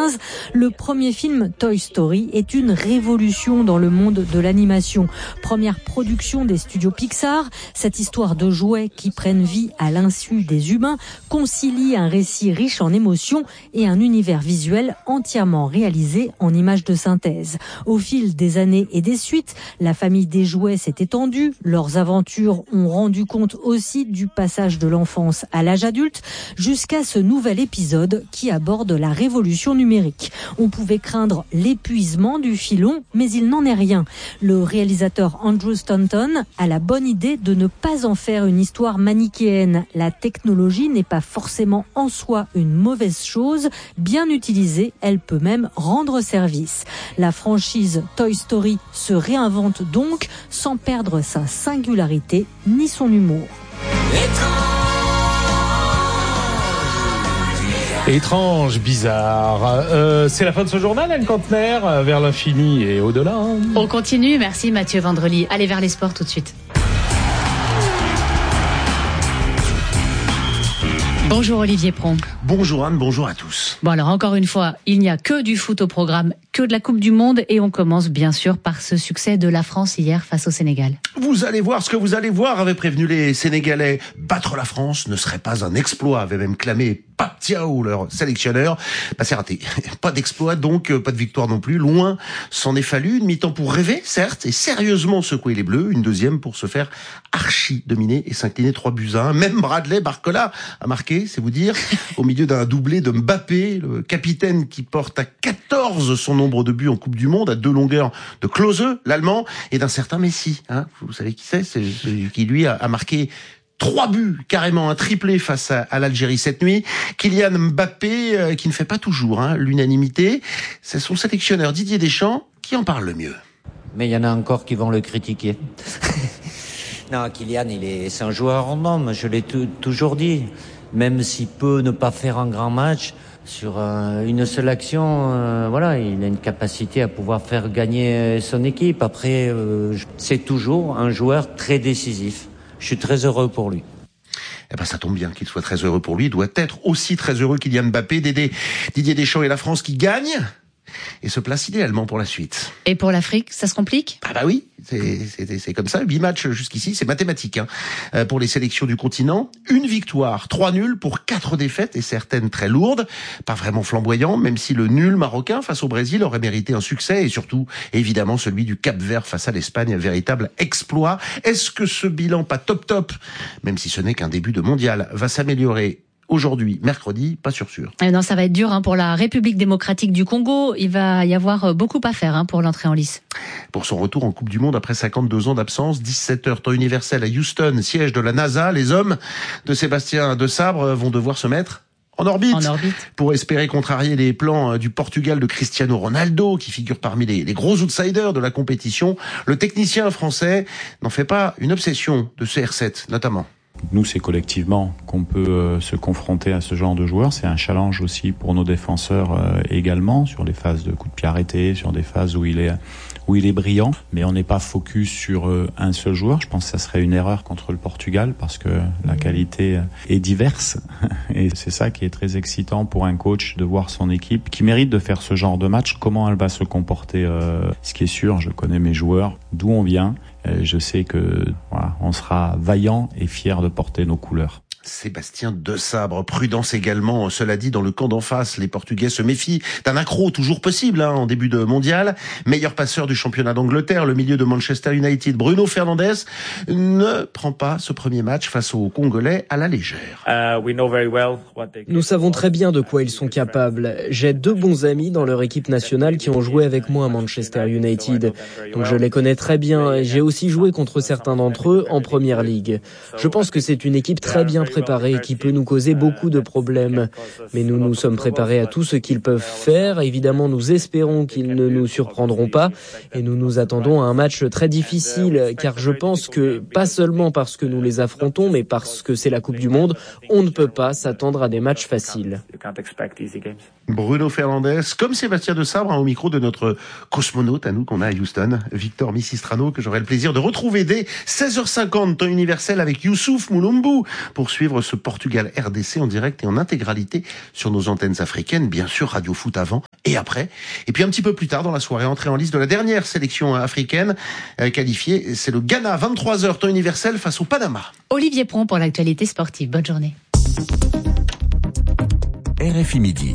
2015, le premier film Toy Story est une révolution dans le monde de l'animation. Première production des studios Pixar, cette histoire de jouets qui prennent vie à l'insu des humains concilie un récit riche en émotions et un univers visuel entièrement réalisé en images de synthèse. Au fil des années et des suites, la famille des jouets s'est étendue, leurs aventures ont rendu compte aussi du passage de l'enfance à l'âge adulte, jusqu'à ce nouvel épisode qui aborde la révolution numérique. On pouvait craindre l'épuisement du filon, mais il n'en est rien. Le réalisateur Andrew Stanton a la bonne idée de ne pas en faire une histoire manichéenne. La technologie n'est pas forcément en soi une mauvaise chose. Bien utilisée, elle peut même rendre service. La franchise Toy Story se réinvente donc sans perdre sa singularité ni son humour. Étrange, bizarre. C'est la fin de ce journal, Anne Kantner, vers l'infini et au-delà. On continue, merci Mathieu Vendrely. Allez vers les sports tout de suite. Bonjour Olivier Pron. Bonjour Anne, bonjour à tous. Bon alors encore une fois, il n'y a que du foot au programme, que de la Coupe du Monde et on commence bien sûr par ce succès de la France hier face au Sénégal. Vous allez voir ce que vous allez voir, avaient prévenu les Sénégalais. Battre la France ne serait pas un exploit, avait même clamé Pape Thiaw, leur sélectionneur. C'est raté. Pas d'exploit donc, pas de victoire non plus. Loin s'en est fallu. Une mi-temps pour rêver, certes, et sérieusement secouer les Bleus. Une deuxième pour se faire archi dominer et s'incliner 3-1. Même Bradley Barcola a marqué, c'est vous dire, au milieu d'un doublé de Mbappé, le capitaine qui porte à 14 son nombre de buts en Coupe du Monde, à 2 longueurs de Klose, l'Allemand, et d'un certain Messi. Vous savez qui c'est celui qui, lui, a marqué 3 buts, carrément un triplé face à l'Algérie cette nuit. Kylian Mbappé, qui ne fait pas toujours l'unanimité. C'est son sélectionneur Didier Deschamps qui en parle le mieux. Mais il y en a encore qui vont le critiquer. Non, Kylian, c'est un joueur en homme, je l'ai toujours dit. Même s'il peut ne pas faire un grand match, sur une seule action, voilà, il a une capacité à pouvoir faire gagner son équipe. Après, c'est toujours un joueur très décisif. Je suis très heureux pour lui. Eh ben, ça tombe bien qu'il soit très heureux pour lui. Il doit être aussi très heureux Kylian Mbappé d'aider Didier Deschamps et la France qui gagne et se place idéalement pour la suite. Et pour l'Afrique, ça se complique ? Ah bah oui, c'est comme ça. 8 matchs jusqu'ici, c'est mathématique pour les sélections du continent. 1 victoire, 3 nuls pour 4 défaites et certaines très lourdes. Pas vraiment flamboyant, même si le nul marocain face au Brésil aurait mérité un succès et surtout, évidemment, celui du Cap-Vert face à l'Espagne, un véritable exploit. Est-ce que ce bilan pas top, même si ce n'est qu'un début de mondial, va s'améliorer aujourd'hui, mercredi, pas sûr. Non, ça va être dur pour la République démocratique du Congo. Il va y avoir beaucoup à faire pour l'entrée en lice. Pour son retour en Coupe du Monde après 52 ans d'absence, 17h temps universel à Houston, siège de la NASA, les hommes de Sébastien Desabre vont devoir se mettre en orbite. Pour espérer contrarier les plans du Portugal de Cristiano Ronaldo, qui figure parmi les gros outsiders de la compétition. Le technicien français n'en fait pas une obsession de CR7, notamment. Nous, c'est collectivement qu'on peut se confronter à ce genre de joueurs. C'est un challenge aussi pour nos défenseurs également, sur des phases de coups de pied arrêtés, sur des phases où il est brillant. Mais on n'est pas focus sur un seul joueur. Je pense que ça serait une erreur contre le Portugal parce que la qualité est diverse. Et c'est ça qui est très excitant pour un coach, de voir son équipe qui mérite de faire ce genre de match. Comment elle va se comporter. Ce qui est sûr, je connais mes joueurs, d'où on vient. Je sais que on sera vaillant et fier de porter nos couleurs. Sébastien Desabre, prudence également, cela dit, dans le camp d'en face, les Portugais se méfient d'un accro toujours possible en début de mondial. Meilleur passeur du championnat d'Angleterre, le milieu de Manchester United, Bruno Fernandes, ne prend pas ce premier match face aux Congolais à la légère. Nous savons très bien de quoi ils sont capables. J'ai 2 bons amis dans leur équipe nationale qui ont joué avec moi à Manchester United. Donc je les connais très bien. J'ai aussi joué contre certains d'entre eux en Première Ligue. Je pense que c'est une équipe très bien préparée et qui peut nous causer beaucoup de problèmes. Mais nous sommes préparés à tout ce qu'ils peuvent faire. Évidemment, nous espérons qu'ils ne nous surprendront pas et nous nous attendons à un match très difficile car je pense que, pas seulement parce que nous les affrontons, mais parce que c'est la Coupe du Monde, on ne peut pas s'attendre à des matchs faciles. Bruno Fernandes, comme Sébastien Desabre, au micro de notre cosmonaute à nous qu'on a à Houston, Victor Misistrano, que j'aurai le plaisir de retrouver dès 16h50 temps universel avec Youssouf Moulumbu pour suivre suivre ce Portugal-RDC en direct et en intégralité sur nos antennes africaines, bien sûr Radio Foot avant et après. Et puis un petit peu plus tard dans la soirée, entrée en liste de la dernière sélection africaine qualifiée, c'est le Ghana, 23h temps universel face au Panama. Olivier Pron pour l'actualité sportive. Bonne journée. RFI Midi.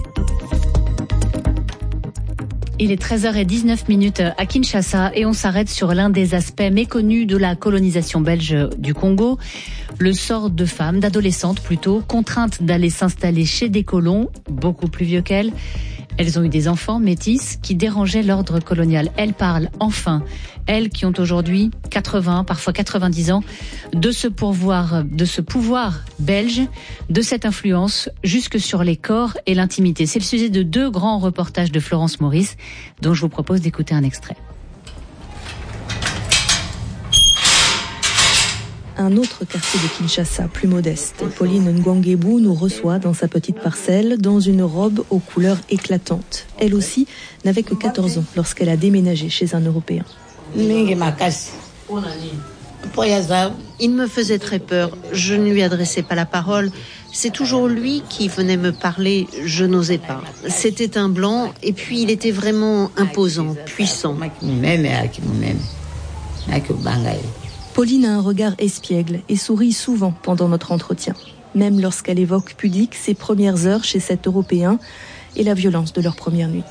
Il est 13h19 à Kinshasa et on s'arrête sur l'un des aspects méconnus de la colonisation belge du Congo. Le sort de femmes, d'adolescentes plutôt, contraintes d'aller s'installer chez des colons, beaucoup plus vieux qu'elles. Elles ont eu des enfants métis qui dérangeaient l'ordre colonial. Elles parlent enfin, elles qui ont aujourd'hui 80, parfois 90 ans, de ce pouvoir belge, de cette influence jusque sur les corps et l'intimité. C'est le sujet de 2 grands reportages de Florence Maurice, dont je vous propose d'écouter un extrait. Un autre quartier de Kinshasa, plus modeste. Pauline Ngwangebu nous reçoit dans sa petite parcelle, dans une robe aux couleurs éclatantes. Elle aussi n'avait que 14 ans lorsqu'elle a déménagé chez un Européen. Il me faisait très peur. Je ne lui adressais pas la parole. C'est toujours lui qui venait me parler. Je n'osais pas. C'était un blanc et puis il était vraiment imposant, puissant. Pauline a un regard espiègle et sourit souvent pendant notre entretien, même lorsqu'elle évoque pudique ses premières heures chez cet Européen et la violence de leur première nuit.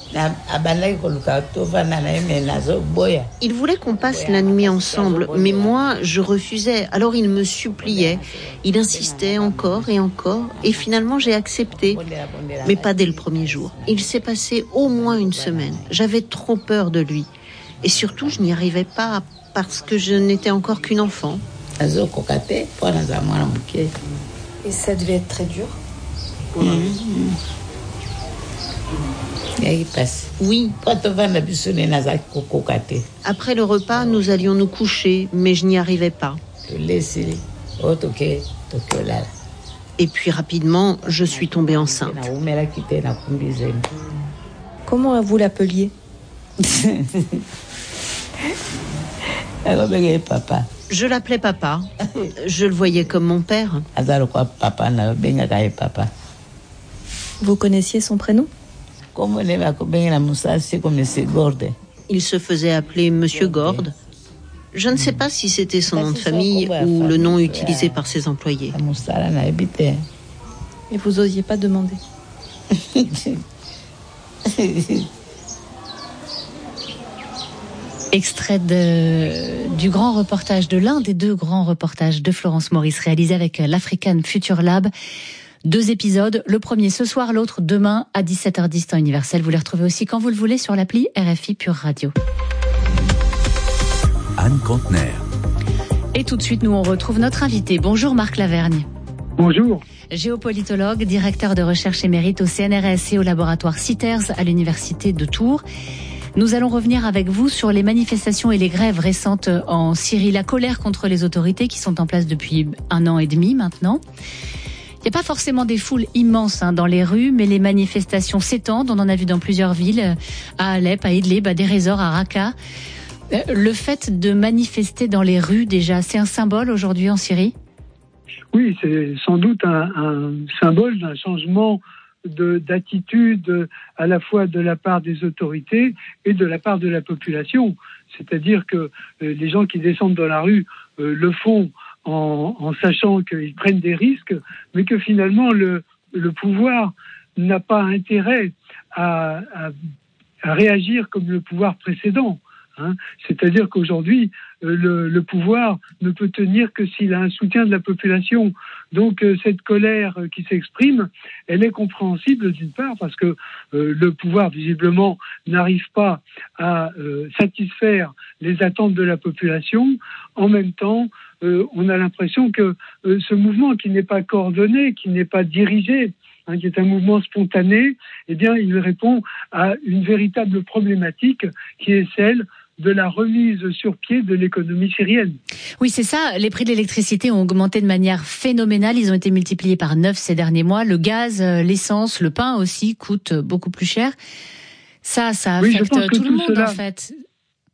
Il voulait qu'on passe la nuit ensemble, mais moi, je refusais. Alors il me suppliait, il insistait encore, et finalement j'ai accepté, mais pas dès le premier jour. Il s'est passé au moins une semaine. J'avais trop peur de lui, et surtout je n'y arrivais pas parce que je n'étais encore qu'une enfant. Et ça devait être très dur. Oui. Après le repas, nous allions nous coucher, mais je n'y arrivais pas. Et puis rapidement, je suis tombée enceinte. Comment vous l'appeliez ? Je l'appelais papa. Je le voyais comme mon père. Vous connaissiez son prénom ? Il se faisait appeler Monsieur Gorde. Je ne sais pas si c'était son nom de famille ou le nom utilisé par ses employés. Et vous osiez pas demander ? Extrait du grand reportage, de l'un des 2 grands reportages de Florence Maurice réalisé avec l'African Future Lab. 2 épisodes, le premier ce soir, l'autre demain à 17h10 temps universel. Vous les retrouvez aussi quand vous le voulez sur l'appli RFI Pure Radio. Anne Contener. Et tout de suite, nous on retrouve notre invité. Bonjour Marc Lavergne. Bonjour. Géopolitologue, directeur de recherche émérite au CNRS et au laboratoire CITERS à l'université de Tours. Nous allons revenir avec vous sur les manifestations et les grèves récentes en Syrie, la colère contre les autorités qui sont en place depuis 1 an et demi maintenant. Il n'y a pas forcément des foules immenses dans les rues, mais les manifestations s'étendent. On en a vu dans plusieurs villes, à Alep, à Idlib, à Deir ez-Zor, à Raqqa. Le fait de manifester dans les rues, déjà, c'est un symbole aujourd'hui en Syrie ? Oui, c'est sans doute un symbole d'un changement d'attitude à la fois de la part des autorités et de la part de la population. C'est-à-dire que les gens qui descendent dans la rue le font en sachant qu'ils prennent des risques, mais que finalement le pouvoir n'a pas intérêt à réagir comme le pouvoir précédent. C'est-à-dire qu'aujourd'hui, le pouvoir ne peut tenir que s'il a un soutien de la population. Donc cette colère qui s'exprime, elle est compréhensible d'une part parce que le pouvoir visiblement n'arrive pas à satisfaire les attentes de la population. En même temps, on a l'impression que ce mouvement qui n'est pas coordonné, qui n'est pas dirigé, qui est un mouvement spontané, eh bien, il répond à une véritable problématique qui est celle de la remise sur pied de l'économie syrienne. Oui, c'est ça. Les prix de l'électricité ont augmenté de manière phénoménale. Ils ont été multipliés par 9 ces derniers mois. Le gaz, l'essence, le pain aussi coûtent beaucoup plus cher. Ça affecte tout le monde, en fait.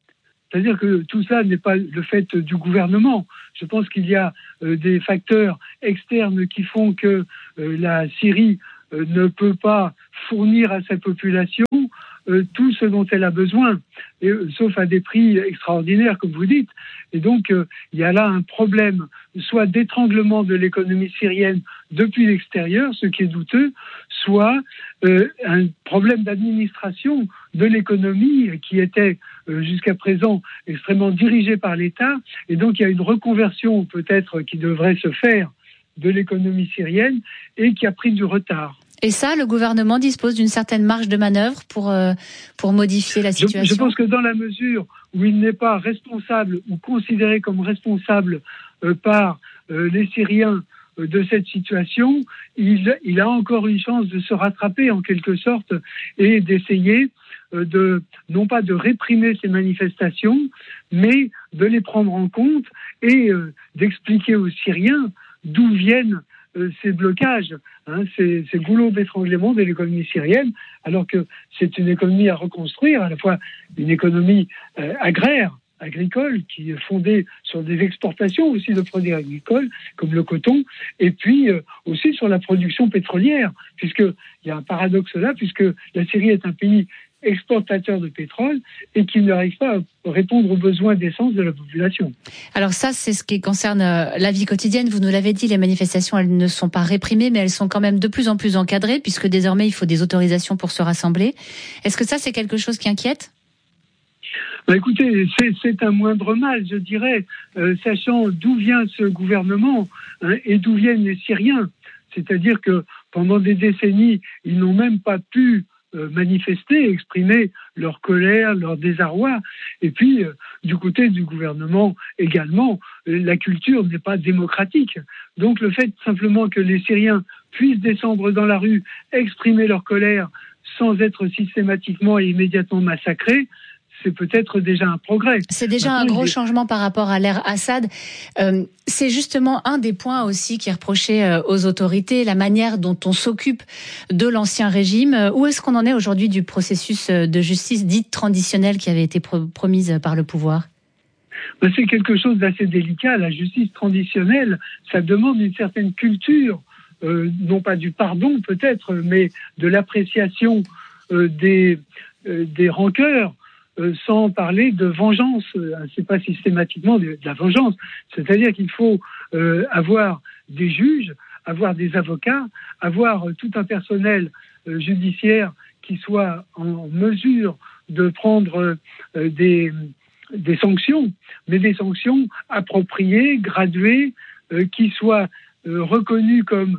C'est-à-dire que tout ça n'est pas le fait du gouvernement. Je pense qu'il y a des facteurs externes qui font que la Syrie ne peut pas fournir à sa population tout ce dont elle a besoin, sauf à des prix extraordinaires, comme vous dites. Et donc, il y a là un problème, soit d'étranglement de l'économie syrienne depuis l'extérieur, ce qui est douteux, soit un problème d'administration de l'économie qui était jusqu'à présent extrêmement dirigée par l'État. Et donc, il y a une reconversion peut-être qui devrait se faire de l'économie syrienne et qui a pris du retard. Et ça, le gouvernement dispose d'une certaine marge de manœuvre pour modifier la situation. Je pense que dans la mesure où il n'est pas responsable ou considéré comme responsable par les Syriens de cette situation, il a encore une chance de se rattraper en quelque sorte et d'essayer non pas de réprimer ces manifestations, mais de les prendre en compte et d'expliquer aux Syriens d'où viennent ces blocages, ces goulots d'étranglement de l'économie syrienne, alors que c'est une économie à reconstruire, à la fois une économie agricole, qui est fondée sur des exportations aussi de produits agricoles, comme le coton, et puis aussi sur la production pétrolière, puisqu'il y a un paradoxe là, puisque la Syrie est un pays exportateur de pétrole et qui n'arrive pas à répondre aux besoins d'essence de la population. Alors ça, c'est ce qui concerne la vie quotidienne. Vous nous l'avez dit, les manifestations, elles ne sont pas réprimées, mais elles sont quand même de plus en plus encadrées, puisque désormais, il faut des autorisations pour se rassembler. Est-ce que ça, c'est quelque chose qui inquiète ? Écoutez, c'est un moindre mal, je dirais, sachant d'où vient ce gouvernement et d'où viennent les Syriens. C'est-à-dire que pendant des décennies, ils n'ont même pas pu manifester, exprimer leur colère, leur désarroi. Et puis, du côté du gouvernement également, la culture n'est pas démocratique. Donc le fait simplement que les Syriens puissent descendre dans la rue, exprimer leur colère sans être systématiquement et immédiatement massacrés, c'est peut-être déjà un progrès. C'est déjà un gros changement par rapport à l'ère Assad. C'est justement un des points aussi qui est reproché aux autorités, la manière dont on s'occupe de l'ancien régime. Où est-ce qu'on en est aujourd'hui du processus de justice dite traditionnelle qui avait été promise par le pouvoir ? C'est quelque chose d'assez délicat. La justice traditionnelle, ça demande une certaine culture, non pas du pardon peut-être, mais de l'appréciation des rancœurs, sans parler de vengeance. C'est pas systématiquement de la vengeance. C'est-à-dire qu'il faut avoir des juges, avoir des avocats, avoir tout un personnel judiciaire qui soit en mesure de prendre des sanctions, mais des sanctions appropriées, graduées, qui soient reconnues comme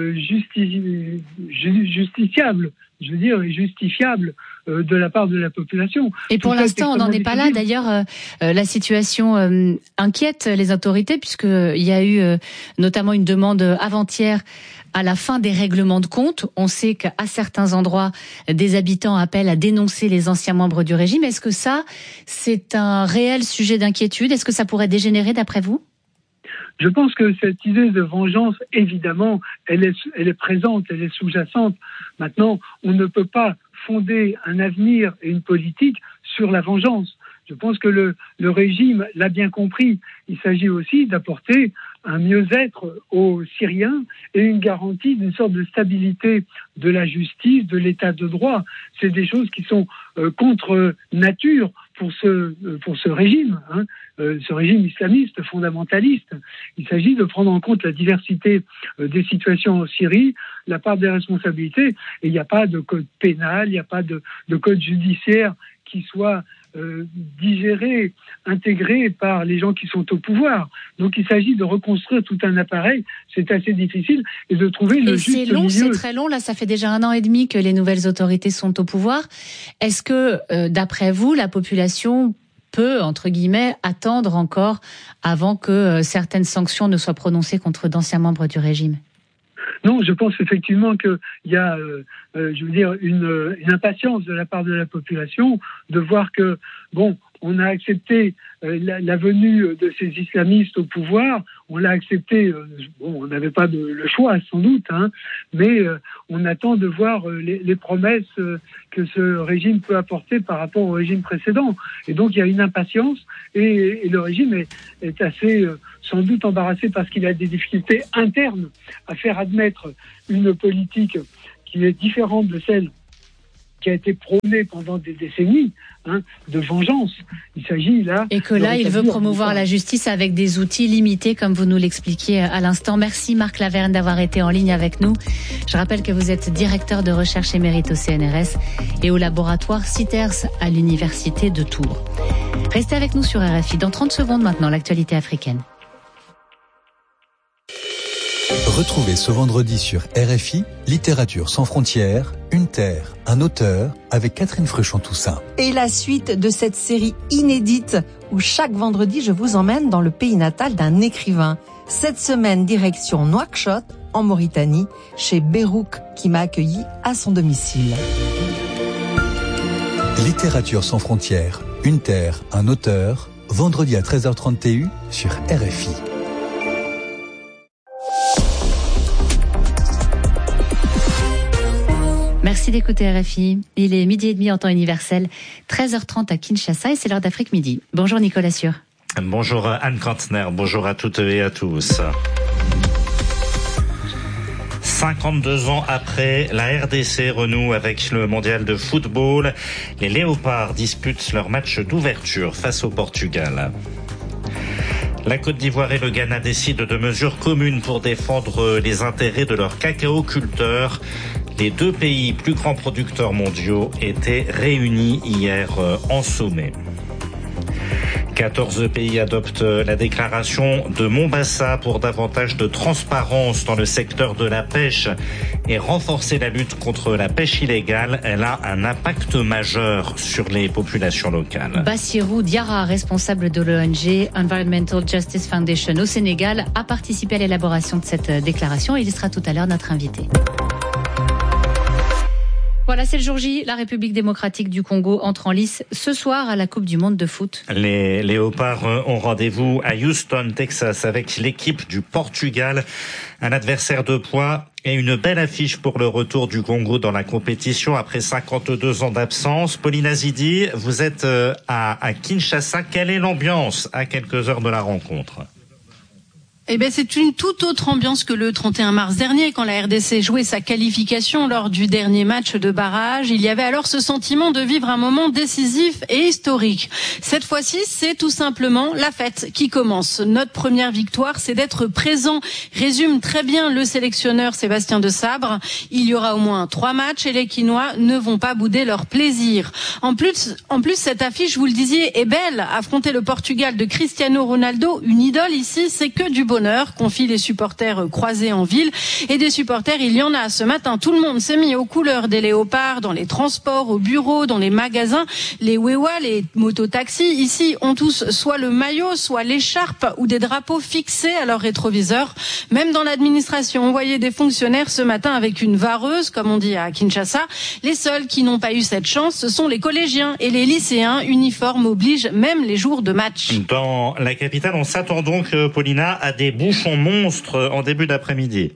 justiciables, je veux dire, et justifiables de la part de la population. Et pour l'instant, on n'en est pas là. D'ailleurs, la situation inquiète les autorités, puisqu'il y a eu notamment une demande avant-hier à la fin des règlements de compte. On sait qu'à certains endroits, des habitants appellent à dénoncer les anciens membres du régime. Est-ce que ça, c'est un réel sujet d'inquiétude ? Est-ce que ça pourrait dégénérer d'après vous ? Je pense que cette idée de vengeance, évidemment, elle est présente, elle est sous-jacente. Maintenant, on ne peut pas fonder un avenir et une politique sur la vengeance. Je pense que le régime l'a bien compris. Il s'agit aussi d'apporter un mieux-être aux Syriens et une garantie d'une sorte de stabilité de la justice, de l'état de droit. C'est des choses qui sont contre nature pour ce régime, ce régime islamiste fondamentaliste. Il s'agit de prendre en compte la diversité des situations en Syrie, la part des responsabilités, et il n'y a pas de code pénal, il n'y a pas de code judiciaire qui soit digéré, intégré par les gens qui sont au pouvoir. Donc il s'agit de reconstruire tout un appareil, c'est assez difficile, et de trouver le juste milieu. C'est très long, là ça fait déjà 1 an et demi que les nouvelles autorités sont au pouvoir. Est-ce que, d'après vous, la population peut, entre guillemets, attendre encore avant que certaines sanctions ne soient prononcées contre d'anciens membres du régime ? Non, je pense effectivement qu'il y a, je veux dire, une impatience de la part de la population de voir que, bon, on a accepté la venue de ces islamistes au pouvoir. On l'a accepté. On n'avait pas le choix, sans doute, mais on attend de voir les promesses que ce régime peut apporter par rapport au régime précédent. Et donc, il y a une impatience et le régime est assez, sans doute, embarrassé parce qu'il a des difficultés internes à faire admettre une politique qui est différente de celle qui a été prônée pendant des décennies, de vengeance. Il s'agit là... Et que là, il veut promouvoir la justice avec des outils limités, comme vous nous l'expliquiez à l'instant. Merci Marc Laverne d'avoir été en ligne avec nous. Je rappelle que vous êtes directeur de recherche émérite au CNRS et au laboratoire CITERS à l'Université de Tours. Restez avec nous sur RFI. Dans 30 secondes maintenant, l'actualité africaine. Retrouvez ce vendredi sur RFI, Littérature sans frontières, une terre, un auteur, avec Catherine Fruchon-Toussaint. Et la suite de cette série inédite où chaque vendredi je vous emmène dans le pays natal d'un écrivain. Cette semaine, direction Nouakchott, en Mauritanie, chez Berouk, qui m'a accueilli à son domicile. Littérature sans frontières, une terre, un auteur, vendredi à 13h30 TU sur RFI. Merci d'écouter RFI. Il est 12h30 en temps universel, 13h30 à Kinshasa et c'est l'heure d'Afrique Midi. Bonjour Nicolas Sûr. Bonjour Anne Kantner, bonjour à toutes et à tous. 52 ans après, la RDC renoue avec le mondial de football. Les Léopards disputent leur match d'ouverture face au Portugal. La Côte d'Ivoire et le Ghana décident de mesures communes pour défendre les intérêts de leurs cacao-culteurs. Les deux pays plus grands producteurs mondiaux étaient réunis hier en sommet. 14 pays adoptent la déclaration de Mombasa pour davantage de transparence dans le secteur de la pêche et renforcer la lutte contre la pêche illégale. Elle a un impact majeur sur les populations locales. Bassirou Diarra, responsable de l'ONG Environmental Justice Foundation au Sénégal, a participé à l'élaboration de cette déclaration et il sera tout à l'heure notre invité. Voilà, c'est le jour J. La République démocratique du Congo entre en lice ce soir à la Coupe du monde de foot. Les Léopards ont rendez-vous à Houston, Texas, avec l'équipe du Portugal. Un adversaire de poids et une belle affiche pour le retour du Congo dans la compétition après 52 ans d'absence. Pauline Azidi, vous êtes à Kinshasa. Quelle est l'ambiance à quelques heures de la rencontre ? Eh bien, c'est une toute autre ambiance que le 31 mars dernier, quand la RDC jouait sa qualification lors du dernier match de barrage. Il y avait alors ce sentiment de vivre un moment décisif et historique. Cette fois-ci, c'est tout simplement la fête qui commence. Notre première victoire, c'est d'être présent, résume très bien le sélectionneur Sébastien Desabre. Il y aura au moins 3 matchs et les Quinois ne vont pas bouder leur plaisir. En plus, cette affiche, vous le disiez, est belle. Affronter le Portugal de Cristiano Ronaldo, une idole ici, c'est que du bonheur, confient les supporters croisés en ville. Et des supporters, il y en a. Ce matin, tout le monde s'est mis aux couleurs des Léopards, dans les transports, au bureau, dans les magasins. Les Wewa, les mototaxis, ici, ont tous soit le maillot, soit l'écharpe ou des drapeaux fixés à leur rétroviseur. Même dans l'administration, on voyait des fonctionnaires ce matin avec une vareuse, comme on dit à Kinshasa. Les seuls qui n'ont pas eu cette chance, ce sont les collégiens et les lycéens. Uniforme oblige même les jours de match. Dans la capitale, on s'attend donc, Paulina, à des bouchons monstres en début d'après-midi.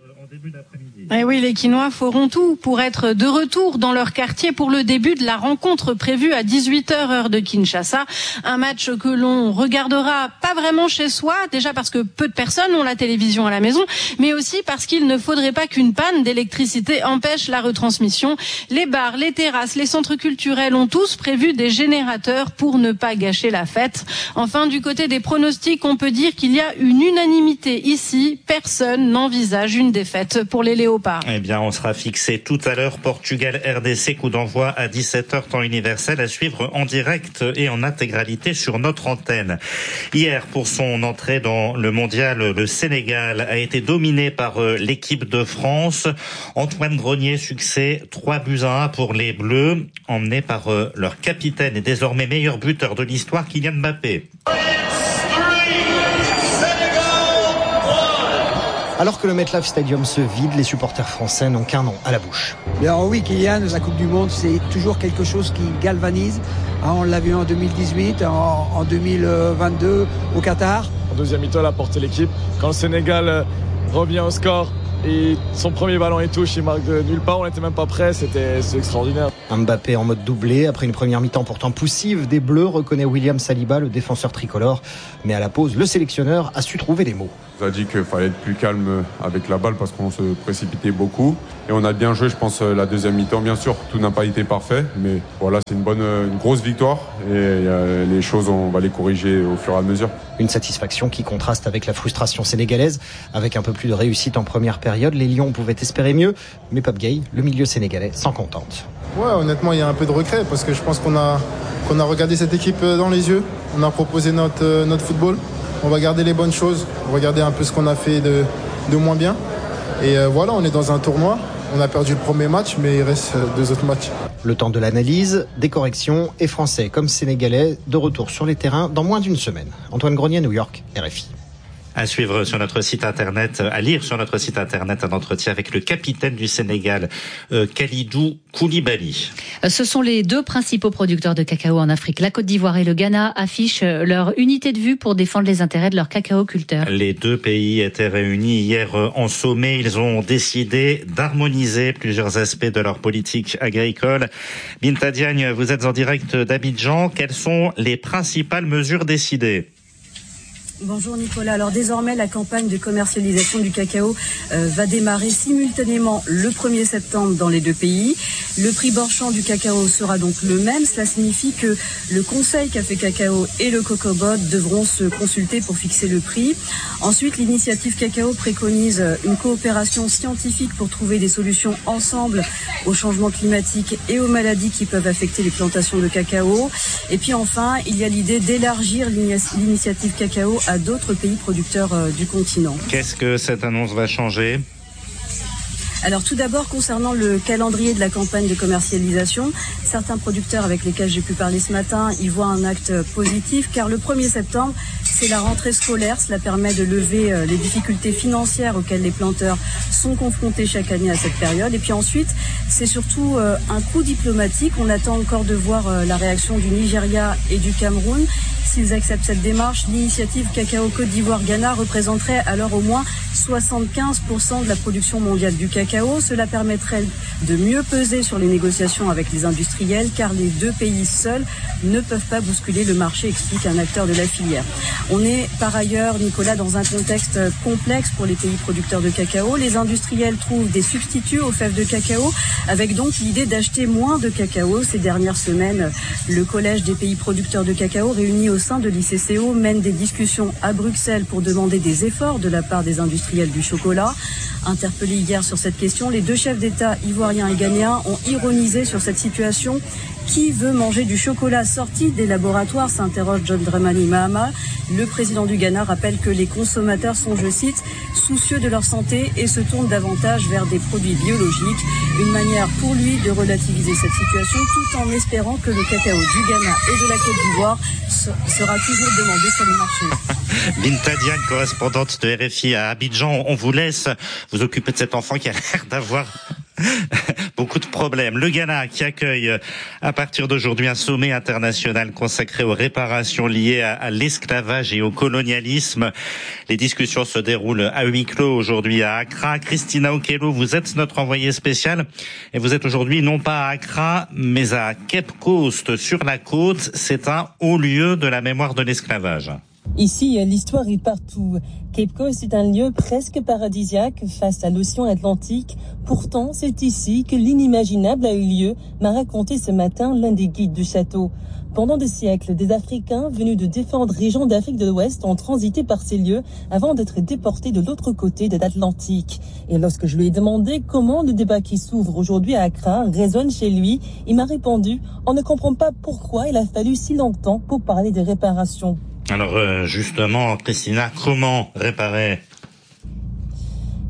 Eh oui, les Quinois feront tout pour être de retour dans leur quartier pour le début de la rencontre prévue à 18h heure de Kinshasa. Un match que l'on regardera pas vraiment chez soi, déjà parce que peu de personnes ont la télévision à la maison, mais aussi parce qu'il ne faudrait pas qu'une panne d'électricité empêche la retransmission. Les bars, les terrasses, les centres culturels ont tous prévu des générateurs pour ne pas gâcher la fête. Enfin, du côté des pronostics, on peut dire qu'il y a une unanimité ici. Personne n'envisage une défaite pour les Léopards. Eh bien, on sera fixé tout à l'heure. Portugal-RDC, coup d'envoi à 17h, temps universel, à suivre en direct et en intégralité sur notre antenne. Hier, pour son entrée dans le mondial, le Sénégal a été dominé par l'équipe de France. Antoine Grenier, succès 3-1 pour les Bleus, emmené par leur capitaine et désormais meilleur buteur de l'histoire, Kylian Mbappé. Alors que le MetLife Stadium se vide, les supporters français n'ont qu'un nom à la bouche. Alors oui, Kylian, la Coupe du Monde, c'est toujours quelque chose qui galvanise. On l'a vu en 2018, en 2022 au Qatar. En deuxième mi-temps, il a porté l'équipe. Quand le Sénégal revient au score et son premier ballon il touche, il marque de nulle part, on n'était même pas prêt, c'est extraordinaire. Mbappé en mode doublé, après une première mi-temps pourtant poussive des Bleus, reconnaît William Saliba, le défenseur tricolore. Mais à la pause, le sélectionneur a su trouver les mots. On a dit qu'il fallait être plus calme avec la balle parce qu'on se précipitait beaucoup. Et on a bien joué, je pense, la deuxième mi-temps. Bien sûr, tout n'a pas été parfait, mais voilà, c'est une grosse victoire. Et les choses, on va les corriger au fur et à mesure. Une satisfaction qui contraste avec la frustration sénégalaise. Avec un peu plus de réussite en première période, les Lions pouvaient espérer mieux. Mais Pape Gueye, le milieu sénégalais, s'en contente. Ouais, honnêtement, il y a un peu de regret parce que je pense qu'on a regardé cette équipe dans les yeux. On a proposé notre football. On va garder les bonnes choses, regarder un peu ce qu'on a fait de moins bien. Et voilà, on est dans un tournoi. On a perdu le premier match, mais il reste 2 autres matchs. Le temps de l'analyse, des corrections, et Français comme Sénégalais de retour sur les terrains dans moins d'une semaine. Antoine Grenier, New York, RFI. À suivre sur notre site internet, à lire sur notre site internet un entretien avec le capitaine du Sénégal, Kalidou Koulibaly. Ce sont les 2 principaux producteurs de cacao en Afrique. La Côte d'Ivoire et le Ghana affichent leur unité de vue pour défendre les intérêts de leurs cacaoculteurs. Les 2 pays étaient réunis hier en sommet. Ils ont décidé d'harmoniser plusieurs aspects de leur politique agricole. Binta Diagne, vous êtes en direct d'Abidjan. Quelles sont les principales mesures décidées ? Bonjour Nicolas. Alors désormais, la campagne de commercialisation du cacao va démarrer simultanément le 1er septembre dans les 2 pays. Le prix borchant du cacao sera donc le même. Cela signifie que le Conseil Café Cacao et le Cocobot devront se consulter pour fixer le prix. Ensuite, l'initiative Cacao préconise une coopération scientifique pour trouver des solutions ensemble au changement climatique et aux maladies qui peuvent affecter les plantations de cacao. Et puis enfin, il y a l'idée d'élargir l'initiative Cacao à d'autres pays producteurs du continent. Qu'est-ce que cette annonce va changer ? Alors tout d'abord, concernant le calendrier de la campagne de commercialisation, certains producteurs avec lesquels j'ai pu parler ce matin y voient un acte positif car le 1er septembre, c'est la rentrée scolaire. Cela permet de lever les difficultés financières auxquelles les planteurs sont confrontés chaque année à cette période. Et puis ensuite, c'est surtout un coup diplomatique. On attend encore de voir la réaction du Nigeria et du Cameroun. S'ils acceptent cette démarche, l'initiative Cacao Côte d'Ivoire-Ghana représenterait alors au moins 75% de la production mondiale du cacao. Cela permettrait de mieux peser sur les négociations avec les industriels car les 2 pays seuls ne peuvent pas bousculer le marché, explique un acteur de la filière. On est par ailleurs, Nicolas, dans un contexte complexe pour les pays producteurs de cacao. Les industriels trouvent des substituts aux fèves de cacao avec donc l'idée d'acheter moins de cacao. Ces dernières semaines, le Collège des pays producteurs de cacao réuni au sein de l'ICCO mène des discussions à Bruxelles pour demander des efforts de la part des industriels du chocolat. Interpellés hier sur cette question, les 2 chefs d'État ivoiriens et ghanéens ont ironisé sur cette situation. Qui veut manger du chocolat sorti des laboratoires, s'interroge John Dramani Mahama. Le président du Ghana rappelle que les consommateurs sont, je cite, soucieux de leur santé et se tournent davantage vers des produits biologiques. Une manière pour lui de relativiser cette situation tout en espérant que le cacao du Ghana et de la Côte d'Ivoire sera toujours demandé sur le marché. Binta Diagne, correspondante de RFI à Abidjan, on vous laisse vous occuper de cet enfant qui a l'air d'avoir beaucoup de problèmes. Le Ghana qui accueille à partir d'aujourd'hui un sommet international consacré aux réparations liées à l'esclavage et au colonialisme. Les discussions se déroulent à huis clos aujourd'hui à Accra. Christina Okello, vous êtes notre envoyée spéciale et vous êtes aujourd'hui non pas à Accra mais à Cape Coast sur la côte. C'est un haut lieu de la mémoire de l'esclavage. Ici, l'histoire est partout. Cape Coast est un lieu presque paradisiaque face à l'océan Atlantique. Pourtant, c'est ici que l'inimaginable a eu lieu, m'a raconté ce matin l'un des guides du château. Pendant des siècles, des Africains venus de différentes régions d'Afrique de l'Ouest ont transité par ces lieux avant d'être déportés de l'autre côté de l'Atlantique. Et lorsque je lui ai demandé comment le débat qui s'ouvre aujourd'hui à Accra résonne chez lui, il m'a répondu « On ne comprend pas pourquoi il a fallu si longtemps pour parler des réparations ». Alors justement, Christina, comment réparer ?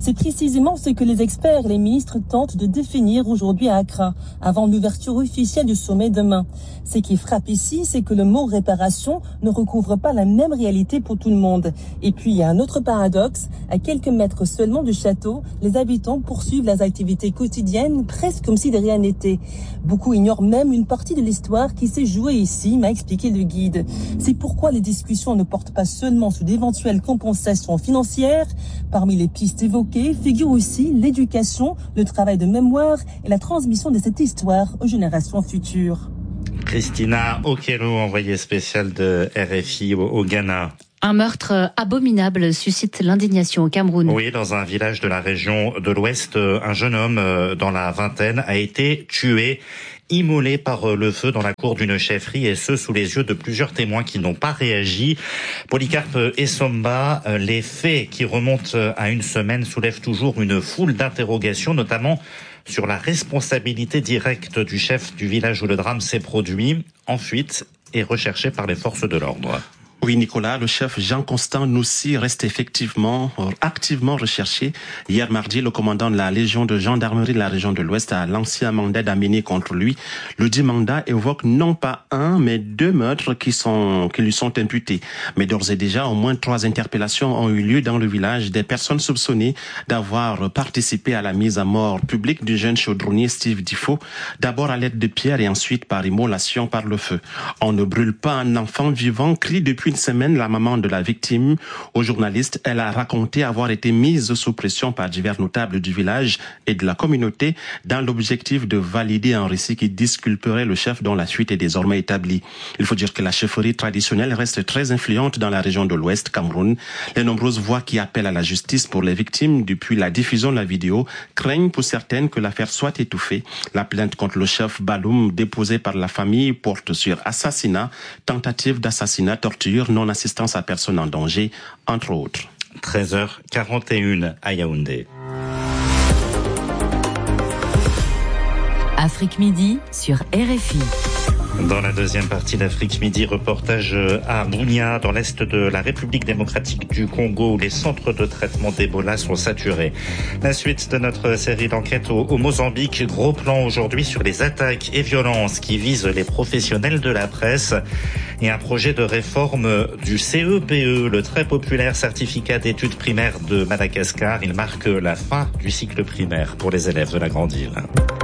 C'est précisément ce que les experts et les ministres tentent de définir aujourd'hui à Accra, avant l'ouverture officielle du sommet demain. Ce qui frappe ici, c'est que le mot réparation ne recouvre pas la même réalité pour tout le monde. Et puis, il y a un autre paradoxe. À quelques mètres seulement du château, les habitants poursuivent leurs activités quotidiennes presque comme si de rien n'était. Beaucoup ignorent même une partie de l'histoire qui s'est jouée ici, m'a expliqué le guide. C'est pourquoi les discussions ne portent pas seulement sur d'éventuelles compensations financières. Parmi les pistes évoquées figurent aussi l'éducation, le travail de mémoire et la transmission de cette histoire aux générations futures. Christina Okello, envoyée spéciale de RFI au Ghana. Un meurtre abominable suscite l'indignation au Cameroun. Oui, dans un village de la région de l'Ouest, un jeune homme dans la vingtaine a été tué, immolé par le feu dans la cour d'une chefferie, et ce sous les yeux de plusieurs témoins qui n'ont pas réagi. Polycarpe Essomba, les faits qui remontent à une semaine soulèvent toujours une foule d'interrogations, notamment sur la responsabilité directe du chef du village où le drame s'est produit, en fuite et recherché par les forces de l'ordre. Oui, Nicolas, le chef Jean-Constant Noussi reste effectivement activement recherché. Hier mardi, le commandant de la Légion de gendarmerie de la région de l'Ouest a lancé un mandat d'amener contre lui. Le dit mandat évoque non pas un, mais 2 meurtres qui lui sont imputés. Mais d'ores et déjà, au moins 3 interpellations ont eu lieu dans le village. Des personnes soupçonnées d'avoir participé à la mise à mort publique du jeune chaudronnier Steve Difo, d'abord à l'aide de pierres et ensuite par immolation par le feu. On ne brûle pas un enfant vivant, crie depuis une semaine la maman de la victime. Aux journalistes, elle a raconté avoir été mise sous pression par divers notables du village et de la communauté dans l'objectif de valider un récit qui disculperait le chef dont la fuite est désormais établie. Il faut dire que la chefferie traditionnelle reste très influente dans la région de l'Ouest, Cameroun. Les nombreuses voix qui appellent à la justice pour les victimes depuis la diffusion de la vidéo craignent pour certaines que l'affaire soit étouffée. La plainte contre le chef Baloum déposée par la famille porte sur assassinat, tentative d'assassinat, torture, non-assistance à personne en danger, entre autres. 13h41 à Yaoundé. Afrique Midi sur RFI. Dans la deuxième partie d'Afrique Midi, reportage à Bunia, dans l'est de la République démocratique du Congo, où les centres de traitement d'Ebola sont saturés. La suite de notre série d'enquêtes au Mozambique. Gros plan aujourd'hui sur les attaques et violences qui visent les professionnels de la presse et un projet de réforme du CEPE, le très populaire certificat d'études primaires de Madagascar. Il marque la fin du cycle primaire pour les élèves de la grande île.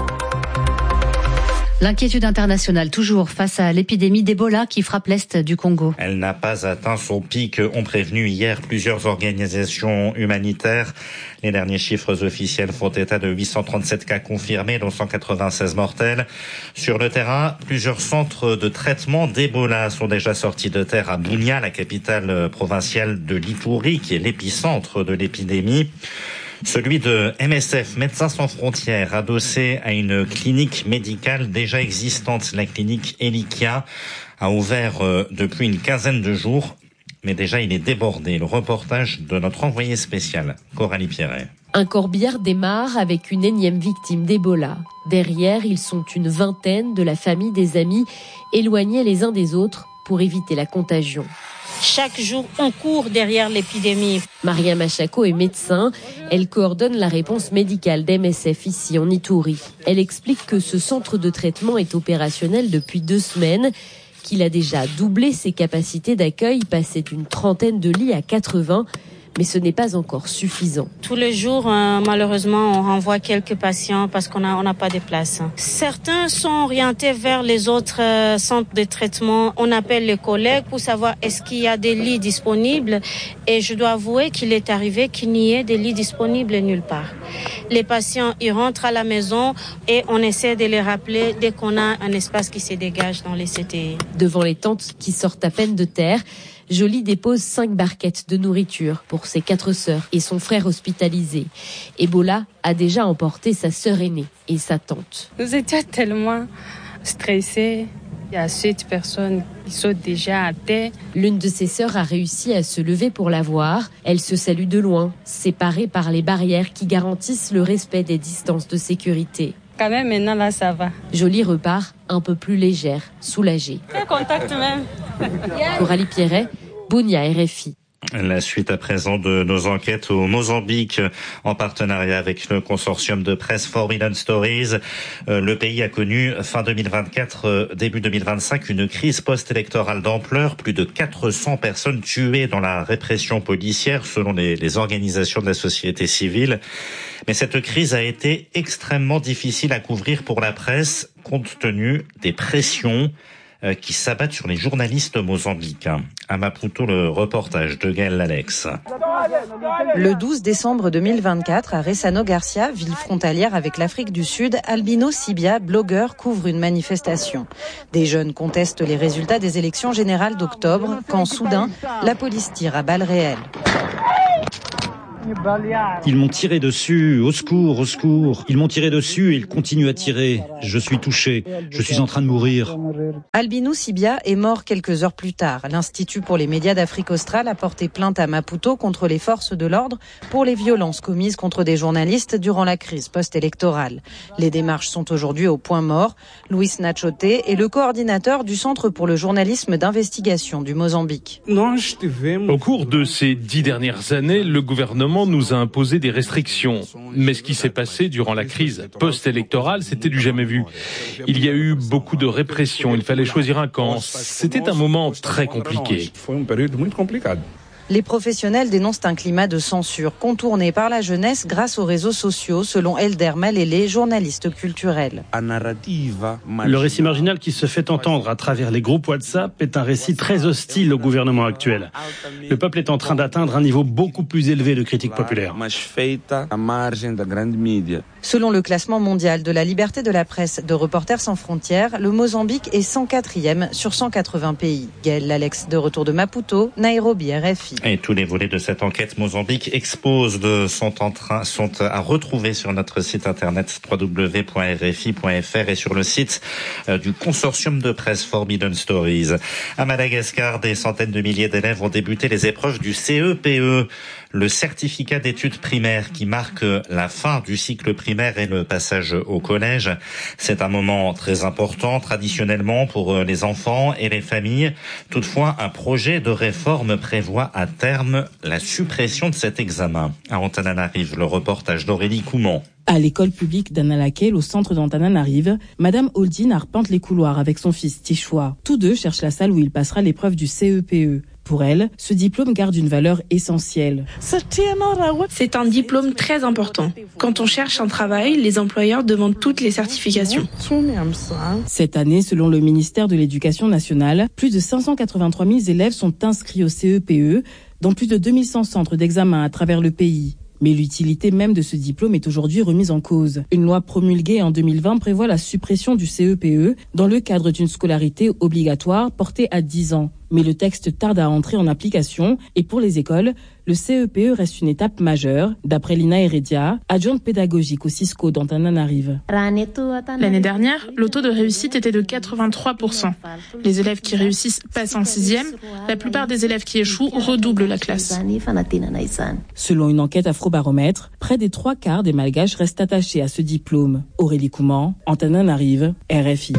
L'inquiétude internationale toujours face à l'épidémie d'Ebola qui frappe l'est du Congo. Elle n'a pas atteint son pic, ont prévenu hier plusieurs organisations humanitaires. Les derniers chiffres officiels font état de 837 cas confirmés, dont 196 mortels. Sur le terrain, plusieurs centres de traitement d'Ebola sont déjà sortis de terre à Bunia, la capitale provinciale de l'Ituri, qui est l'épicentre de l'épidémie. Celui de MSF, Médecins sans frontières, adossé à une clinique médicale déjà existante. La clinique Elikia a ouvert depuis une quinzaine de jours, mais déjà il est débordé. Le reportage de notre envoyé spécial, Coralie Pierret. Un corbillard démarre avec une énième victime d'Ebola. Derrière, ils sont une vingtaine de la famille des amis, éloignés les uns des autres pour éviter la contagion. Chaque jour, on court derrière l'épidémie. Maria Machako est médecin. Elle coordonne la réponse médicale d'MSF ici en Ituri. Elle explique que ce centre de traitement est opérationnel depuis 2 semaines, qu'il a déjà doublé ses capacités d'accueil, passé d'une 30aine de lits à 80. Mais ce n'est pas encore suffisant. Tous les jours, malheureusement, on renvoie quelques patients parce qu'on n'a pas de place. Certains sont orientés vers les autres centres de traitement. On appelle les collègues pour savoir est-ce qu'il y a des lits disponibles. Et je dois avouer qu'il est arrivé qu'il n'y ait des lits disponibles nulle part. Les patients, ils rentrent à la maison et on essaie de les rappeler dès qu'on a un espace qui se dégage dans les CTI. Devant les tentes qui sortent à peine de terre, Jolie dépose 5 barquettes de nourriture pour ses 4 sœurs et son frère hospitalisé. Ebola a déjà emporté sa sœur aînée et sa tante. Nous étions tellement stressés. Il y a 7 personnes qui sont déjà à terre. L'une de ses sœurs a réussi à se lever pour la voir. Elle se salue de loin, séparée par les barrières qui garantissent le respect des distances de sécurité. Quand même, maintenant, là, ça va. Jolie repart un peu plus légère, soulagée. Quel contact même. Coralie Pierret, Bunia, RFI. La suite à présent de nos enquêtes au Mozambique en partenariat avec le consortium de presse 4 Million Stories. Le pays a connu fin 2024, début 2025 une crise post-électorale d'ampleur. Plus de 400 personnes tuées dans la répression policière selon les organisations de la société civile. Mais cette crise a été extrêmement difficile à couvrir pour la presse compte tenu des pressions qui s'abattent sur les journalistes mozambicains. À Maputo, le reportage de Gaël Lalex. Le 12 décembre 2024, à Ressano Garcia, ville frontalière avec l'Afrique du Sud, Albino Sibia, blogueur, couvre une manifestation. Des jeunes contestent les résultats des élections générales d'octobre, quand soudain, la police tire à balles réelles. Ils m'ont tiré dessus, au secours, au secours. Ils m'ont tiré dessus et ils continuent à tirer. Je suis touché, je suis en train de mourir. Albino Sibia est mort quelques heures plus tard. L'Institut pour les médias d'Afrique australe a porté plainte à Maputo contre les forces de l'ordre pour les violences commises contre des journalistes durant la crise post-électorale. Les démarches sont aujourd'hui au point mort. Luis Nachote est le coordinateur du Centre pour le journalisme d'investigation du Mozambique. Au cours de ces 10 dernières années, le gouvernement nous a imposé des restrictions. Mais ce qui s'est passé durant la crise post-électorale, c'était du jamais vu. Il y a eu beaucoup de répression, il fallait choisir un camp. C'était un moment très compliqué. Les professionnels dénoncent un climat de censure contourné par la jeunesse grâce aux réseaux sociaux, selon Elder Malele, journaliste culturel. Le récit marginal qui se fait entendre à travers les groupes WhatsApp est un récit très hostile au gouvernement actuel. Le peuple est en train d'atteindre un niveau beaucoup plus élevé de critique populaire. Selon le classement mondial de la liberté de la presse de Reporters sans frontières, le Mozambique est 104e sur 180 pays. Gaël Lalex, de retour de Maputo, Nairobi, RFI. Et tous les volets de cette enquête Mozambique Expose sont à retrouver sur notre site internet www.rfi.fr et sur le site du consortium de presse 4 Million Stories. À Madagascar, des centaines de milliers d'élèves ont débuté les épreuves du CEPE, le certificat d'études primaires qui marque la fin du cycle primaire et le passage au collège. C'est un moment très important traditionnellement pour les enfants et les familles. Toutefois, un projet de réforme prévoit à terme la suppression de cet examen. À Antananarive, le reportage d'Aurélie Couman. À l'école publique d'Analakel, au centre d'Antananarive, Madame Holdin arpente les couloirs avec son fils Tichoua. Tous deux cherchent la salle où il passera l'épreuve du CEPE. Pour elle, ce diplôme garde une valeur essentielle. C'est un diplôme très important. Quand on cherche un travail, les employeurs demandent toutes les certifications. Cette année, selon le ministère de l'Éducation nationale, plus de 583 000 élèves sont inscrits au CEPE dans plus de 2100 centres d'examen à travers le pays. Mais l'utilité même de ce diplôme est aujourd'hui remise en cause. Une loi promulguée en 2020 prévoit la suppression du CEPE dans le cadre d'une scolarité obligatoire portée à 10 ans. Mais le texte tarde à entrer en application et pour les écoles, le CEPE reste une étape majeure. D'après Lina Heredia, adjointe pédagogique au Cisco d'Antananarive. L'année dernière, le taux de réussite était de 83%. Les élèves qui réussissent passent en 6e. La plupart des élèves qui échouent redoublent la classe. Selon une enquête Afrobaromètre, près des 3/4 des Malgaches restent attachés à ce diplôme. Aurélie Couman, Antananarive, RFI.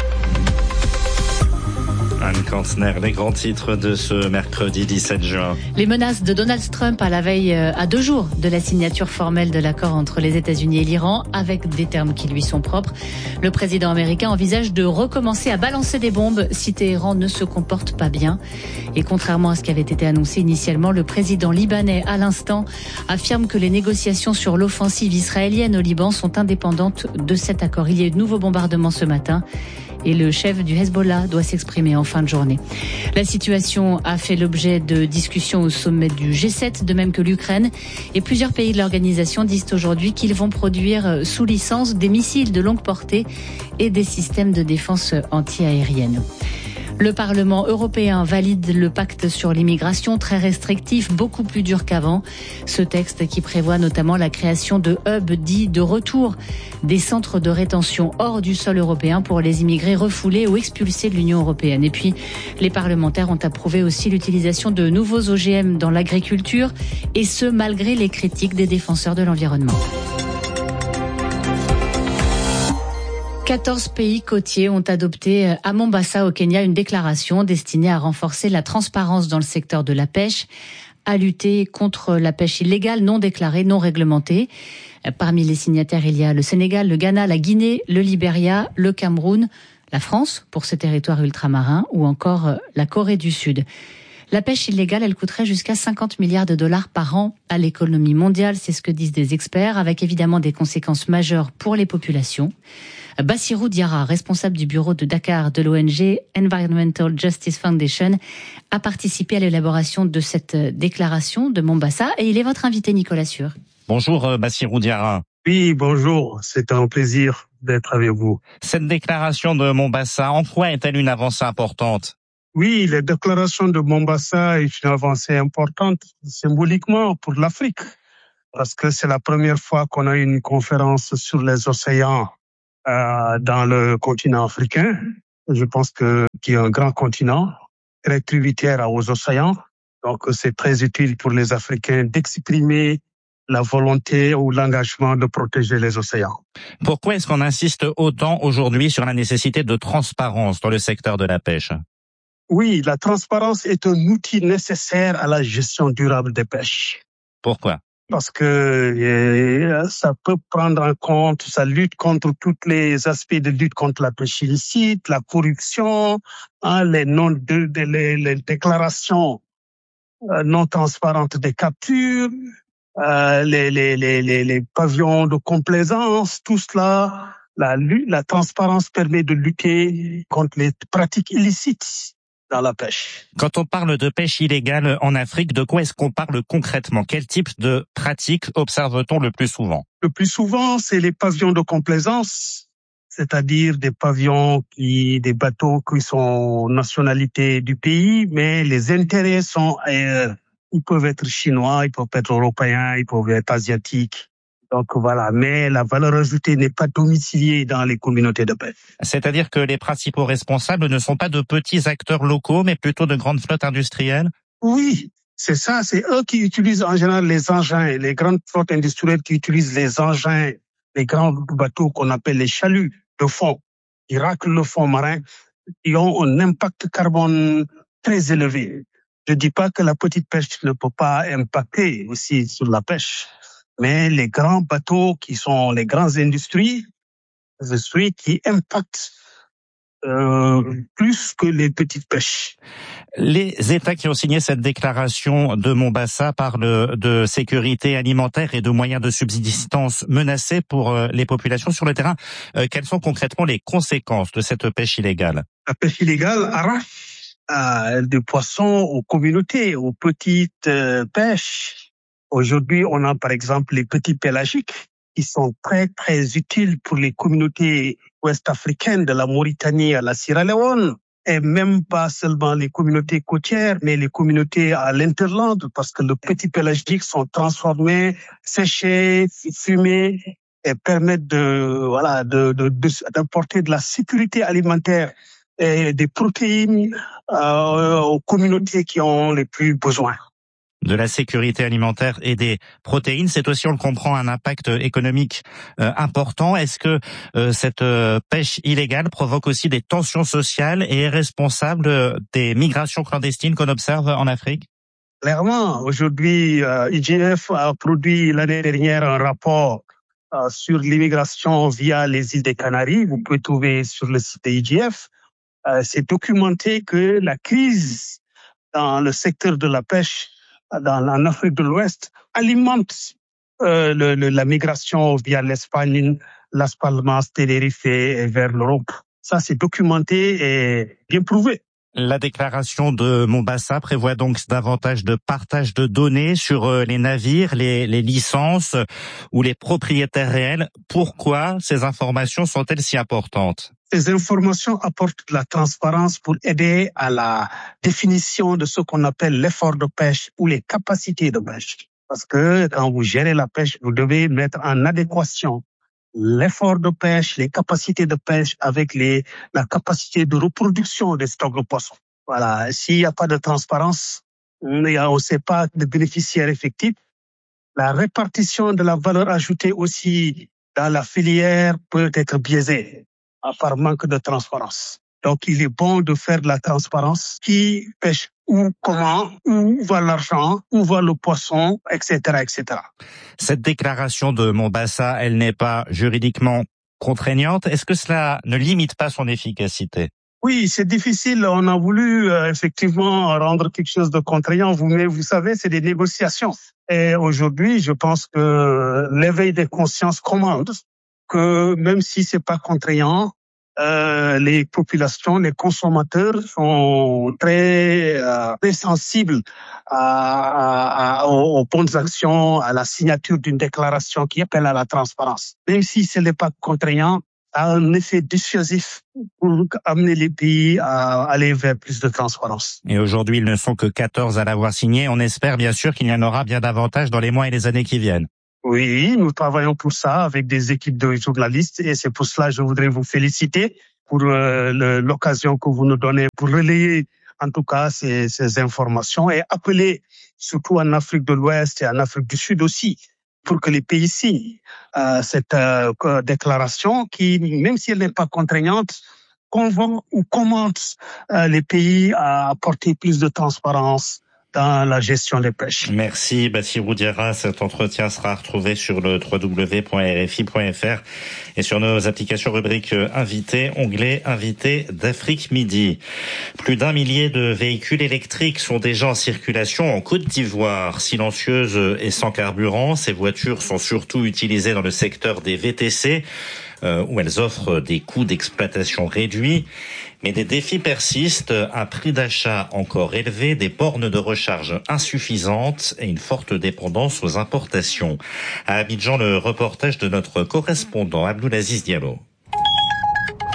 Anne Kantner, les grands titres de ce mercredi 17 juin. Les menaces de Donald Trump à la veille, à 2 jours de la signature formelle de l'accord entre les États-Unis et l'Iran, avec des termes qui lui sont propres. Le président américain envisage de recommencer à balancer des bombes si Téhéran ne se comporte pas bien. Et contrairement à ce qui avait été annoncé initialement, le président libanais, à l'instant, affirme que les négociations sur l'offensive israélienne au Liban sont indépendantes de cet accord. Il y a eu de nouveaux bombardements ce matin. Et le chef du Hezbollah doit s'exprimer en fin de journée. La situation a fait l'objet de discussions au sommet du G7, de même que l'Ukraine. Et plusieurs pays de l'organisation disent aujourd'hui qu'ils vont produire sous licence des missiles de longue portée et des systèmes de défense anti-aérienne. Le Parlement européen valide le pacte sur l'immigration, très restrictif, beaucoup plus dur qu'avant. Ce texte qui prévoit notamment la création de hubs dits de retour, des centres de rétention hors du sol européen pour les immigrés refoulés ou expulsés de l'Union européenne. Et puis, les parlementaires ont approuvé aussi l'utilisation de nouveaux OGM dans l'agriculture, et ce, malgré les critiques des défenseurs de l'environnement. 14 pays côtiers ont adopté à Mombasa, au Kenya, une déclaration destinée à renforcer la transparence dans le secteur de la pêche. à lutter contre la pêche illégale, non déclarée, non réglementée. Parmi les signataires, il y a le Sénégal, le Ghana, la Guinée, le Libéria, le Cameroun, la France pour ses territoires ultramarins ou encore la Corée du Sud. La pêche illégale, elle coûterait jusqu'à 50 milliards de dollars par an à l'économie mondiale, c'est ce que disent des experts, avec évidemment des conséquences majeures pour les populations. Bassirou Diarra, responsable du bureau de Dakar de l'ONG Environmental Justice Foundation, a participé à l'élaboration de cette déclaration de Mombasa et il est votre invité, Nicolas Sûr. Bonjour Bassirou Diarra. Oui, bonjour, c'est un plaisir d'être avec vous. Cette déclaration de Mombasa, en quoi est-elle une avancée importante ? Oui, la déclaration de Mombasa est une avancée importante symboliquement pour l'Afrique, parce que c'est la première fois qu'on a une conférence sur les océans dans le continent africain. Je pense qu'il y a un grand continent très tributaire aux océans, donc c'est très utile pour les Africains d'exprimer la volonté ou l'engagement de protéger les océans. Pourquoi est-ce qu'on insiste autant aujourd'hui sur la nécessité de transparence dans le secteur de la pêche ? Oui, la transparence est un outil nécessaire à la gestion durable des pêches. Pourquoi ? Parce que ça peut prendre en compte, ça lutte contre tous les aspects de lutte contre la pêche illicite, la corruption, les déclarations non transparentes des captures, les pavillons de complaisance, tout cela. La transparence permet de lutter contre les pratiques illicites dans la pêche. Quand on parle de pêche illégale en Afrique, de quoi est-ce qu'on parle concrètement ? Quel type de pratiques observe-t-on le plus souvent ? Le plus souvent, c'est les pavillons de complaisance, c'est-à-dire des bateaux qui sont nationalité du pays, mais les intérêts sont ailleurs. Ils peuvent être chinois, ils peuvent être européens, ils peuvent être asiatiques. Donc voilà, mais la valeur ajoutée n'est pas domiciliée dans les communautés de pêche. C'est-à-dire que les principaux responsables ne sont pas de petits acteurs locaux, mais plutôt de grandes flottes industrielles ? Oui, c'est ça, c'est eux qui utilisent en général les engins, les grandes flottes industrielles qui utilisent les engins, les grands bateaux qu'on appelle les chaluts de fond, qui raclent le fond marin, qui ont un impact carbone très élevé. Je dis pas que la petite pêche ne peut pas impacter aussi sur la pêche. Mais les grands bateaux qui sont les grandes industries qui impactent plus que les petites pêches. Les États qui ont signé cette déclaration de Mombasa parlent de sécurité alimentaire et de moyens de subsistance menacés pour les populations sur le terrain. Quelles sont concrètement les conséquences de cette pêche illégale ? La pêche illégale arrache des poissons aux communautés, aux petites pêches. Aujourd'hui, on a par exemple les petits pélagiques qui sont très très utiles pour les communautés ouest-africaines de la Mauritanie à la Sierra Leone et même pas seulement les communautés côtières mais les communautés à l'interland parce que les petits pélagiques sont transformés, séchés, fumés et permettent d'apporter de la sécurité alimentaire et des protéines aux communautés qui ont les plus besoin. De la sécurité alimentaire et des protéines, c'est aussi, on le comprend, un impact économique important. Est-ce que cette pêche illégale provoque aussi des tensions sociales et est responsable des migrations clandestines qu'on observe en Afrique ? Clairement, aujourd'hui, IGF a produit l'année dernière un rapport sur l'immigration via les îles des Canaries. Vous pouvez trouver sur le site de IGF. C'est documenté que la crise dans le secteur de la pêche en Afrique de l'Ouest alimente la migration via l'Espagne, Las Palmas, Tenerife et vers l'Europe. Ça, c'est documenté et bien prouvé. La déclaration de Mombasa prévoit donc davantage de partage de données sur les navires, les licences ou les propriétaires réels. Pourquoi ces informations sont-elles si importantes ? Ces informations apportent de la transparence pour aider à la définition de ce qu'on appelle l'effort de pêche ou les capacités de pêche. Parce que quand vous gérez la pêche, vous devez mettre en adéquation l'effort de pêche, les capacités de pêche avec la capacité de reproduction des stocks de poissons. Voilà. S'il n'y a pas de transparence, on ne sait pas de bénéficiaires effectifs. La répartition de la valeur ajoutée aussi dans la filière peut être biaisée par manque de transparence. Donc, il est bon de faire de la transparence. Qui pêche où va l'argent, où va le poisson, etc., etc. Cette déclaration de Mombasa, elle n'est pas juridiquement contraignante. Est-ce que cela ne limite pas son efficacité? Oui, c'est difficile. On a voulu effectivement rendre quelque chose de contraignant. Mais vous savez, c'est des négociations. Et aujourd'hui, je pense que l'éveil des consciences commande que même si c'est pas contraignant, les populations, les consommateurs sont très sensibles aux bonnes actions, à la signature d'une déclaration qui appelle à la transparence. Même si ce n'est pas contraignant, a un effet dissuasif pour amener les pays à aller vers plus de transparence. Et aujourd'hui, ils ne sont que 14 à l'avoir signé. On espère bien sûr qu'il y en aura bien davantage dans les mois et les années qui viennent. Oui, nous travaillons pour ça avec des équipes de journalistes et c'est pour cela que je voudrais vous féliciter pour l'occasion que vous nous donnez pour relayer en tout cas ces informations et appeler surtout en Afrique de l'Ouest et en Afrique du Sud aussi pour que les pays signent cette déclaration qui, même si elle n'est pas contraignante, convainc ou commande les pays à apporter plus de transparence dans la gestion des pêches. Merci Bassirou Diarra. Cet entretien sera retrouvé sur le www.rfi.fr et sur nos applications rubrique invités, onglet invités d'Afrique Midi. Plus d'1 millier de véhicules électriques sont déjà en circulation en Côte d'Ivoire. Silencieuses et sans carburant, ces voitures sont surtout utilisées dans le secteur des VTC, où elles offrent des coûts d'exploitation réduits. Mais des défis persistent, un prix d'achat encore élevé, des bornes de recharge insuffisantes et une forte dépendance aux importations. À Abidjan, le reportage de notre correspondant Abdoulaziz Diallo. Allô ?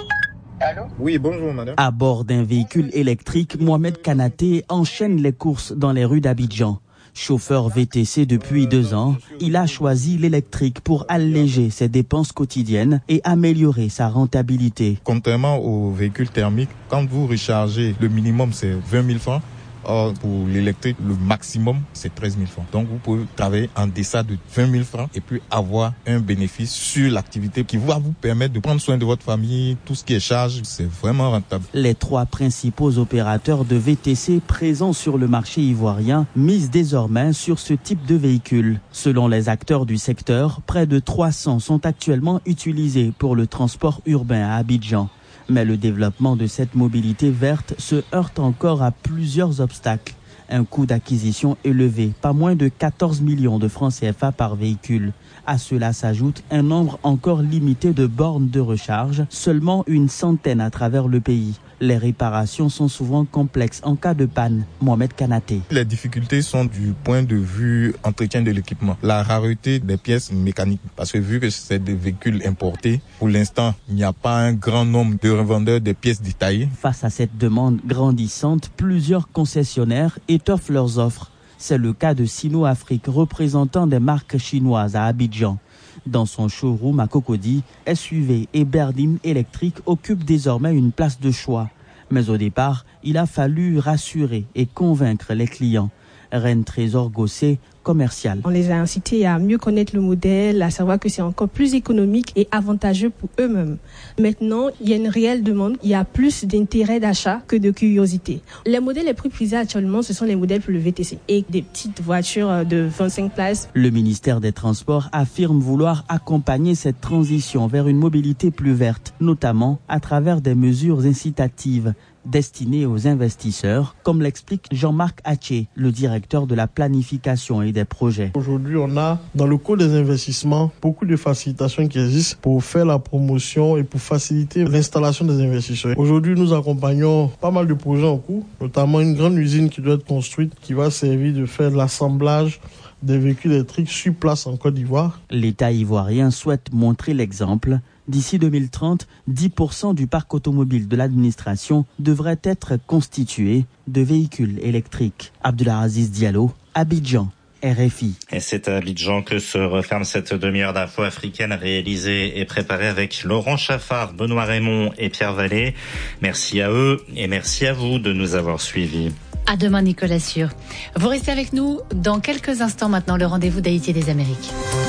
Oui, bonjour madame. À bord d'un véhicule électrique, Mohamed Kanaté enchaîne les courses dans les rues d'Abidjan. Chauffeur VTC depuis 2 ans, il a choisi l'électrique pour alléger ses dépenses quotidiennes et améliorer sa rentabilité. Contrairement aux véhicules thermiques, quand vous rechargez, le minimum c'est 20 000 francs. Or, pour l'électrique, le maximum, c'est 13 000 francs. Donc, vous pouvez travailler en deçà de 20 000 francs et puis avoir un bénéfice sur l'activité qui va vous permettre de prendre soin de votre famille. Tout ce qui est charge, c'est vraiment rentable. Les 3 principaux opérateurs de VTC présents sur le marché ivoirien misent désormais sur ce type de véhicule. Selon les acteurs du secteur, près de 300 sont actuellement utilisés pour le transport urbain à Abidjan. Mais le développement de cette mobilité verte se heurte encore à plusieurs obstacles. Un coût d'acquisition élevé, pas moins de 14 millions de francs CFA par véhicule. À cela s'ajoute un nombre encore limité de bornes de recharge, seulement une centaine à travers le pays. Les réparations sont souvent complexes en cas de panne. Mohamed Kanaté. Les difficultés sont du point de vue entretien de l'équipement. La rareté des pièces mécaniques. Parce que vu que c'est des véhicules importés, pour l'instant, il n'y a pas un grand nombre de revendeurs de pièces détaillées. Face à cette demande grandissante, plusieurs concessionnaires étoffent leurs offres. C'est le cas de Sino Afrique, représentant des marques chinoises à Abidjan. Dans son showroom à Cocody, SUV et berline électrique occupent désormais une place de choix. Mais au départ, il a fallu rassurer et convaincre les clients. Reine Trésor Gossé, commercial. On les a incités à mieux connaître le modèle, à savoir que c'est encore plus économique et avantageux pour eux-mêmes. Maintenant, il y a une réelle demande, il y a plus d'intérêt d'achat que de curiosité. Les modèles les plus prisés actuellement, ce sont les modèles pour le VTC et des petites voitures de 25 places. Le ministère des Transports affirme vouloir accompagner cette transition vers une mobilité plus verte, notamment à travers des mesures incitatives destinées aux investisseurs, comme l'explique Jean-Marc Haché, le directeur de la planification et des projets. Aujourd'hui, on a dans le cours des investissements beaucoup de facilitations qui existent pour faire la promotion et pour faciliter l'installation des investisseurs. Aujourd'hui, nous accompagnons pas mal de projets en cours, notamment une grande usine qui doit être construite, qui va servir de faire l'assemblage des véhicules électriques sur place en Côte d'Ivoire. L'État ivoirien souhaite montrer l'exemple. D'ici 2030, 10% du parc automobile de l'administration devrait être constitué de véhicules électriques. Abdoulaziz Diallo, Abidjan, RFI. Et c'est à Abidjan que se referme cette demi-heure d'info africaine réalisée et préparée avec Laurent Chaffard, Benoît Raymond et Pierre Vallée. Merci à eux et merci à vous de nous avoir suivis. À demain, Nicolas Sûr. Vous restez avec nous dans quelques instants maintenant, le rendez-vous d'Haïti et des Amériques.